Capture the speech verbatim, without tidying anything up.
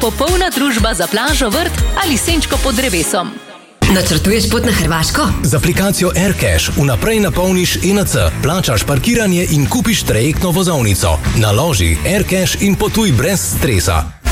popolna družba za plažo, vrt ali senčko pod drevesom. Načrtuješ pot na Hrvaško? Z aplikacijo AirCash vnaprej napolniš E N C, plačaš parkiranje in kupiš trajektno vozovnico. Naloži AirCash in potuj brez stresa.